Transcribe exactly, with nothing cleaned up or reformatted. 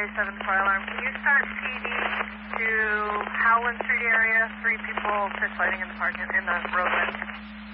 seven fire alarm. Can you start P D to Howland Street area? Three people fish fighting in the park in the roadway.